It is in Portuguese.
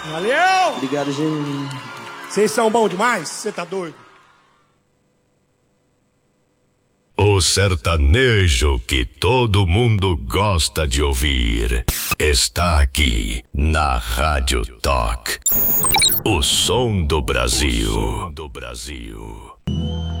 Valeu! Obrigado, gente. Vocês são bons demais? Você tá doido? O sertanejo que todo mundo gosta de ouvir está aqui na Rádio Talk. O som do Brasil.